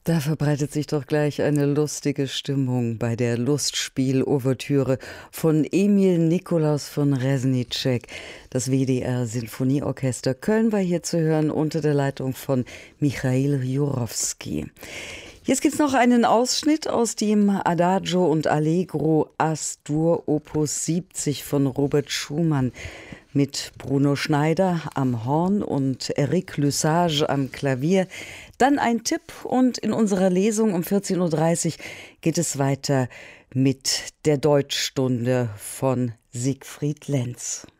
Da verbreitet sich doch gleich eine lustige Stimmung bei der Lustspiel-Ouvertüre von Emil Nikolaus von Reznicek. Das WDR Sinfonieorchester Köln war hier zu hören unter der Leitung von Michail Jurowski. Jetzt gibt's noch einen Ausschnitt aus dem Adagio und Allegro As-Dur Opus 70 von Robert Schumann mit Bruno Schneider am Horn und Eric Lussage am Klavier. Dann ein Tipp und in unserer Lesung um 14:30 Uhr geht es weiter mit der Deutschstunde von Siegfried Lenz.